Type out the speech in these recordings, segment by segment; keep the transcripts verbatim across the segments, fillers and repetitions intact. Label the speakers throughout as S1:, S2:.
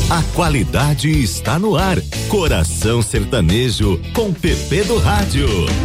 S1: A qualidade está no ar. Coração Sertanejo com Pepe do Rádio.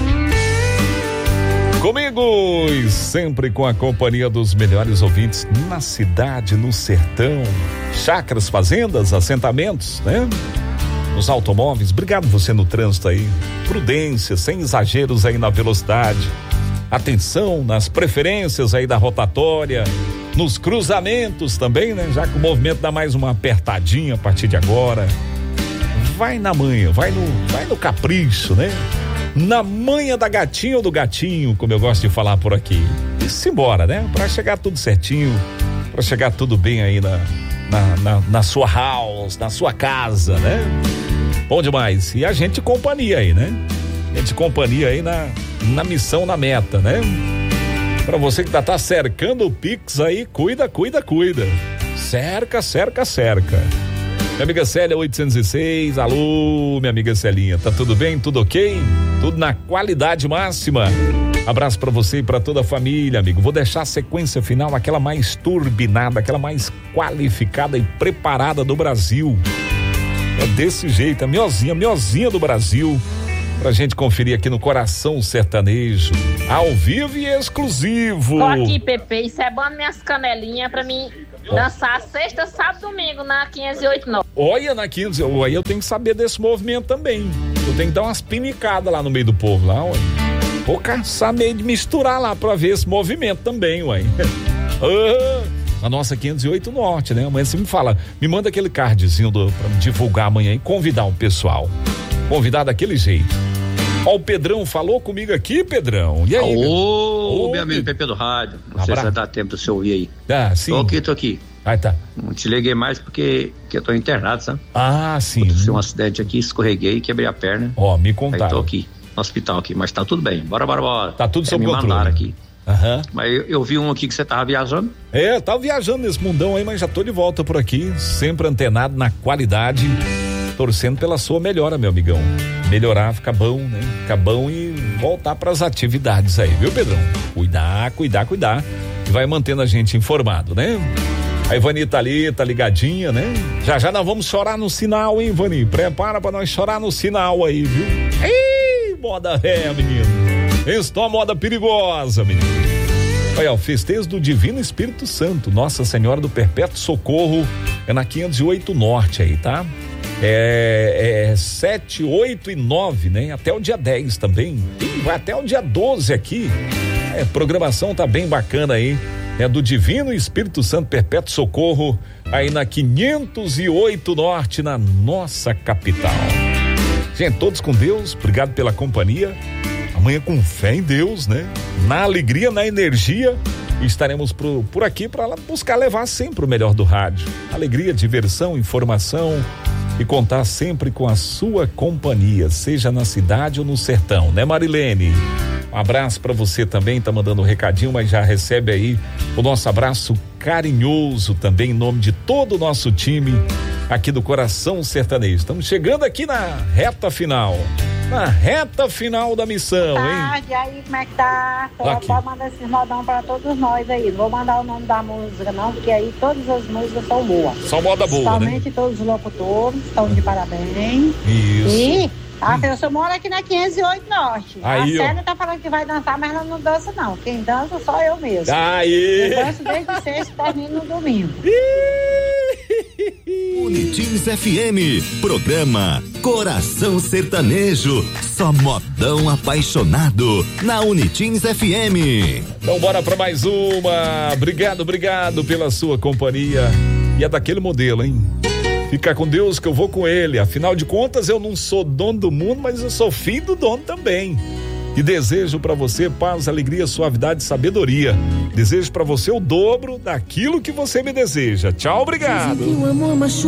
S2: Comigo e sempre com a companhia dos melhores ouvintes na cidade, no sertão, chácaras, fazendas, assentamentos, né? Nos automóveis. Obrigado você no trânsito aí. Prudência, sem exageros aí na velocidade. Atenção nas preferências aí da rotatória, nos cruzamentos também, né? Já que o movimento dá mais uma apertadinha a partir de agora. Vai na manha, vai no, vai no capricho, né? Na manha da gatinha ou do gatinho, como eu gosto de falar por aqui. E simbora, né? Pra chegar tudo certinho, pra chegar tudo bem aí na, na, na, na sua house, na sua casa, né? Bom demais. E a gente companhia aí, né? A gente companhia aí na, na missão, na meta, né? Pra você que tá, tá cercando o Pix aí, cuida, cuida, cuida. Cerca, cerca, cerca. Minha amiga Célia oitocentos e seis, alô, minha amiga Celinha, tá tudo bem? Tudo ok? Tudo na qualidade máxima. Abraço pra você e pra toda a família, amigo. Vou deixar a sequência final, aquela mais turbinada, aquela mais qualificada e preparada do Brasil. É desse jeito, a miozinha, a miozinha do Brasil, pra gente conferir aqui no Coração Sertanejo, ao vivo e exclusivo.
S3: Tô aqui, Pepe, cebando minhas canelinhas pra mim dançar sexta, sábado, domingo na quinhentos e oito nove.
S2: Olha, na quinhentos, aí eu tenho que saber desse movimento também. Eu tenho que dar umas pinicadas lá no meio do povo, lá, ué. Vou caçar meio de misturar lá pra ver esse movimento também, ué. A nossa quinhentos e oito Norte, né? Amanhã você me fala, me manda aquele cardzinho do, pra me divulgar amanhã e convidar o pessoal. Convidar daquele jeito. Ó, o Pedrão falou comigo aqui, Pedrão. E aí?
S4: Ô, meu amigo Pepe do Rádio. Não sei se vai dar tempo do seu ouvir aí.
S2: Ah, sim.
S4: Tô aqui, tô aqui.
S2: Aí tá.
S4: Não te liguei mais porque, porque eu tô internado, sabe?
S2: Ah, sim.
S4: Aconteceu um acidente aqui, escorreguei, quebrei a perna.
S2: Ó, me contaram.
S4: Aí tô aqui, no hospital aqui, mas tá tudo bem. Bora, bora, bora.
S2: Tá tudo sob
S4: é,
S2: controle.
S4: Me mandaram aqui.
S2: Aham.
S4: Mas eu, eu vi um aqui que você tava viajando.
S2: É, eu tava viajando nesse mundão aí, mas já tô de volta por aqui, sempre antenado na qualidade, torcendo pela sua melhora, meu amigão. Melhorar, ficar bom, né? Ficar bom e voltar pras atividades aí, viu, Pedrão? Cuidar, cuidar, cuidar. E vai mantendo a gente informado, né? A Ivani tá ali, tá ligadinha, né? Já já nós vamos chorar no sinal, hein, Ivani? Prepara pra nós chorar no sinal aí, viu? Ih, moda é, menino. Isso é uma moda perigosa, menino. Olha, o festejo do Divino Espírito Santo, Nossa Senhora do Perpétuo Socorro, é na quinhentos e oito Norte aí, tá? É, é sete, oito e nove, né? Até o dia dez também. E vai até o dia doze aqui. É, programação tá bem bacana aí. É do Divino Espírito Santo Perpétuo Socorro, aí na quinhentos e oito Norte, na nossa capital. Gente, todos com Deus, obrigado pela companhia. Amanhã com fé em Deus, né? Na alegria, na energia, estaremos por, por aqui para buscar levar sempre o melhor do rádio. Alegria, diversão, informação e contar sempre com a sua companhia, seja na cidade ou no sertão, né, Marilene? Um abraço para você também, tá mandando um recadinho, mas já recebe aí o nosso abraço carinhoso também em nome de todo o nosso time aqui do Coração Sertanejo. Estamos chegando aqui na reta final. Na reta final da missão, hein?
S5: Ah, e aí, como é que tá? Pode mandar esses modão pra todos nós aí. Não vou mandar o nome da música, não, porque aí todas as músicas são boas.
S2: Só moda boa,
S5: Principalmente
S2: né?
S5: todos os locutores estão de parabéns.
S2: Isso.
S5: E a pessoa mora aqui na quinhentos e oito Norte.
S2: Aí,
S5: a Célia tá falando que vai dançar, mas ela não dança, não. Quem dança só eu mesmo.
S2: Aí.
S5: Eu danço desde sexta e termino no domingo.
S1: Unitins F M, programa Coração Sertanejo, só modão apaixonado na Unitins F M.
S2: Então bora pra mais uma. Obrigado, obrigado pela sua companhia. E é daquele modelo, hein? Fica com Deus que eu vou com ele. Afinal de contas, eu não sou dono do mundo, mas eu sou filho do dono também. E desejo pra você paz, alegria, suavidade e sabedoria. Desejo pra você o dobro daquilo que você me deseja. Tchau, obrigado.